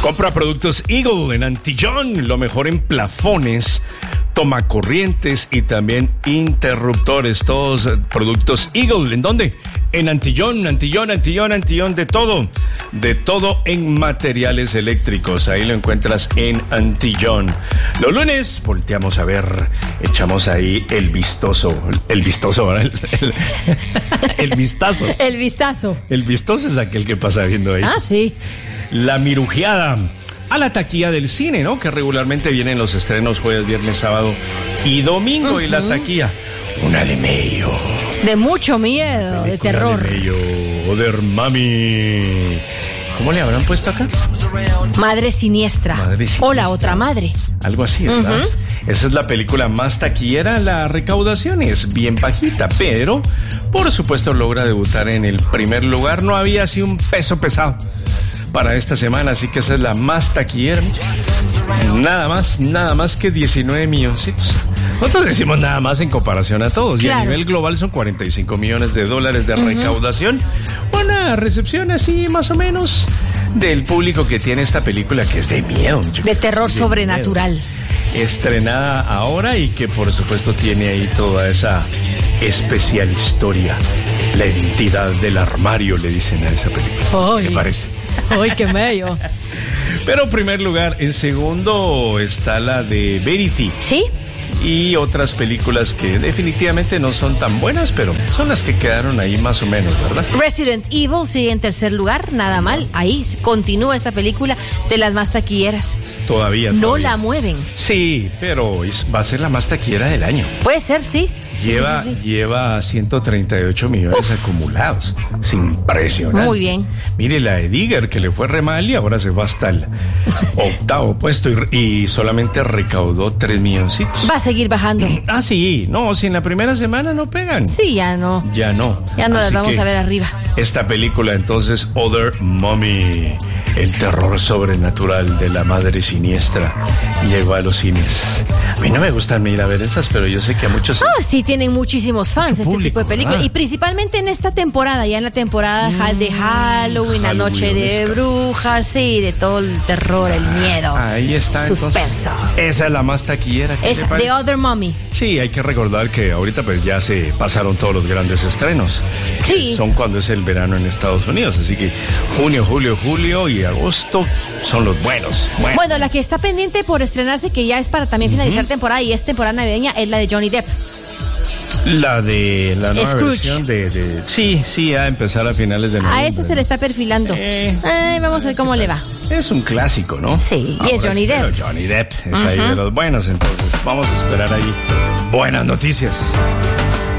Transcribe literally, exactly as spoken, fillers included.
Compra productos Eagle en Antillón, lo mejor en plafones, tomacorrientes y también interruptores. Todos productos Eagle. ¿En dónde? En Antillón, Antillón, Antillón, Antillón, de todo. De todo en materiales eléctricos. Ahí lo encuentras en Antillón. Los lunes volteamos a ver, echamos ahí el vistoso. El vistoso, ¿verdad? El, el, el vistazo. El vistazo. El vistoso es aquel que pasa viendo ahí. Ah, sí. La mirujeada a la taquilla del cine, ¿no? Que regularmente vienen los estrenos jueves, viernes, sábado y domingo. Uh-huh. Y la taquilla, una de medio. De mucho miedo, de terror. De medio, Other Mami. ¿Cómo le habrán puesto acá? Madre siniestra. Madre siniestra. O la otra madre. Algo así, ¿verdad? Uh-huh. Esa es la película más taquillera. La recaudación es bien bajita, pero por supuesto logra debutar en el primer lugar. No había así un peso pesado para esta semana, así que esa es la más taquillera. Nada más, nada más que diecinueve milloncitos. Nosotros decimos nada más en comparación a todos. Claro. Y a nivel global son cuarenta y cinco millones de dólares de uh-huh. recaudación. Una recepción así más o menos del público que tiene esta película, que es de miedo. De terror de sobrenatural. Miedo. Estrenada ahora y que por supuesto tiene ahí toda esa especial historia. La identidad del armario, le dicen a esa película. Ay. ¿Qué parece? ¡Ay, qué medio! Pero en primer lugar, en segundo está la de Verity. ¿Sí? Y otras películas que definitivamente no son tan buenas, pero son las que quedaron ahí más o menos, ¿verdad? Resident Evil sigue en tercer lugar, nada mal. Ahí continúa esta película de las más taquilleras. Todavía, todavía. No la mueven. Sí, pero es, va a ser la más taquillera del año. Puede ser, sí. Lleva, sí, sí, sí. lleva ciento treinta y ocho millones Uf. acumulados. Es impresionante. Muy bien. Mire la de Digger, que le fue re mal y ahora se va hasta el octavo puesto y, y solamente recaudó tres milloncitos. Va a seguir bajando. Ah, sí. No, si en la primera semana no pegan. Sí, ya no. Ya no. Ya no Así las vamos a ver arriba. Esta película entonces, Other Mommy, el terror sobrenatural de la madre siniestra, llegó a los cines. A mí no me gustan ir a ver esas, pero yo sé que a muchos... Ah, sí, tienen muchísimos fans Mucho este público, tipo de películas. ¿verdad? Y principalmente en esta temporada, ya en la temporada mm, de Halloween, la noche de brujas, sí, de todo el terror, el miedo. Ahí está. Suspenso. Entonces, esa es la más taquillera. Es The Other Mommy. Sí, hay que recordar que ahorita pues ya se pasaron todos los grandes estrenos. Sí. Son cuando es el verano en Estados Unidos. Así que junio, julio, julio y agosto son los buenos. Bueno, bueno la que está pendiente por estrenarse, que ya es para también finalizar uh-huh. temporada y es temporada navideña, es la de Johnny Depp. La de la nueva Scrooge. versión de, de... Sí, sí, a empezar a finales de noviembre. A este se le está perfilando. Eh, Ay, vamos a ver cómo le va. Es un clásico, ¿no? Sí, ahora, y es Johnny Depp. Pero Johnny Depp es uh-huh. ahí de los buenos, entonces vamos a esperar ahí buenas noticias.